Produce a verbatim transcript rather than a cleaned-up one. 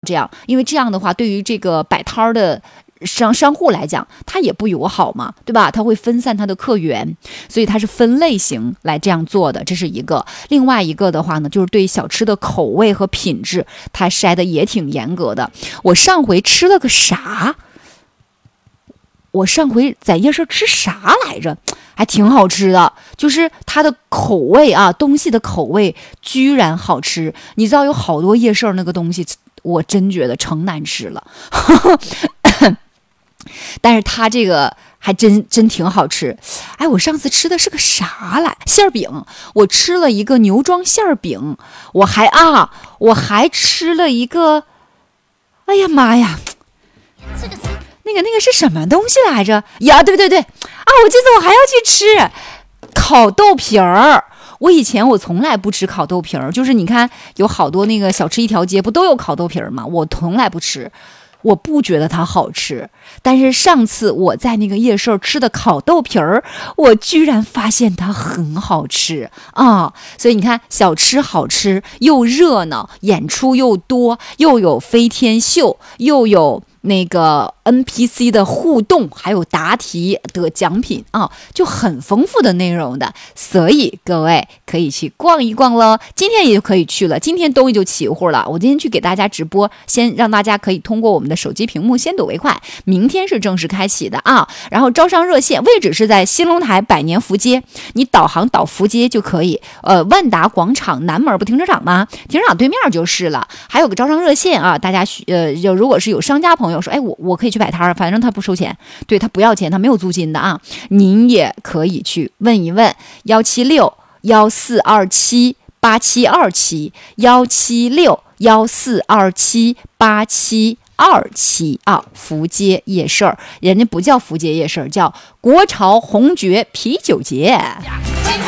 这样，因为这样的话对于这个摆摊的商商户来讲，它也不友好嘛，对吧？它会分散它的客源，所以它是分类型来这样做的，这是一个。另外一个的话呢，就是对小吃的口味和品质，它筛的也挺严格的。我上回吃了个啥？我上回在夜市吃啥来着？还挺好吃的，就是它的口味啊，东西的口味居然好吃。你知道有好多夜市那个东西，我真觉得成难吃了。但是它这个还真真挺好吃。哎，我上次吃的是个啥来？馅儿饼，我吃了一个牛庄馅儿饼，我还啊，我还吃了一个，哎呀妈呀，那个那个是什么东西来着？呀，对对对，啊，我这次我还要去吃烤豆皮儿。我以前我从来不吃烤豆皮儿，就是你看有好多那个小吃一条街不都有烤豆皮儿吗？我从来不吃。我不觉得它好吃，但是上次我在那个夜市吃的烤豆皮儿，我居然发现它很好吃啊！所以你看，小吃好吃又热闹，演出又多，又有飞天秀，又有那个 N P C 的互动，还有答题得奖品啊，就很丰富的内容的。所以各位可以去逛一逛喽，今天也就可以去了，今天东西就齐乎了。我今天去给大家直播，先让大家可以通过我们的手机屏幕先睹为快，明天是正式开启的啊。然后招商热线位置是在新龙台百年福街，你导航导福街就可以。呃，万达广场南门不停车场吗？停车场对面就是了。还有个招商热线啊，大家呃，就如果是有商家朋友说，哎，我我可以去摆摊，反正他不收钱，对他不要钱，他没有租金的啊，您也可以去问一问幺七六幺四二七八七二七幺七六幺四二七八七二七啊，福街夜市，人家不叫福街夜市，叫国潮红爵啤酒节。